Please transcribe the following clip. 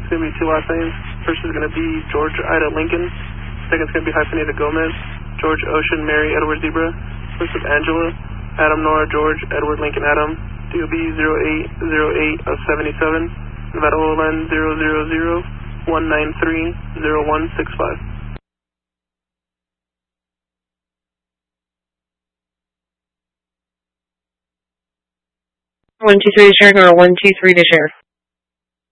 It's going to be two last names. First is going to be George Ida Lincoln. Second is going to be hyphenated Gomez. George Ocean Mary Edward Zebra. First is Angela. Adam Nora George Edward Lincoln Adam. DOB 0808 of 77. Nevada OLN 000-193-0165. 123 to sheriff or 123 to sheriff.